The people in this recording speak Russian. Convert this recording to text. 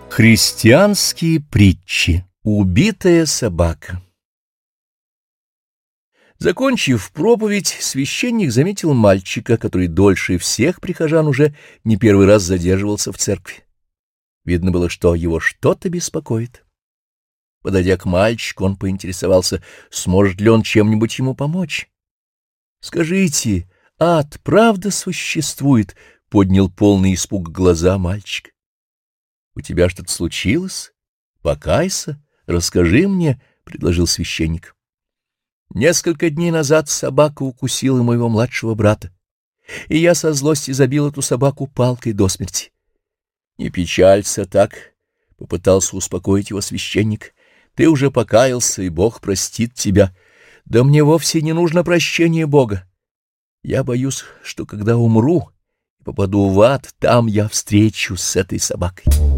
Христианские притчи. Убитая собака. Закончив проповедь, священник заметил мальчика, который дольше всех прихожан уже не первый раз задерживался в церкви. Видно было, что его что-то беспокоит. Подойдя к мальчику, он поинтересовался, сможет ли он чем-нибудь ему помочь. — Скажите, ад правда существует? — поднял полный испуг глаза мальчик. — У тебя что-то случилось? Покайся, расскажи мне, — предложил священник. Несколько дней назад собака укусила моего младшего брата, и я со злости забил эту собаку палкой до смерти. — Не печалься так, — попытался успокоить его священник. — Ты уже покаялся, и Бог простит тебя. Да мне вовсе не нужно прощение Бога. Я боюсь, что когда умру и попаду в ад, там я встречусь с этой собакой.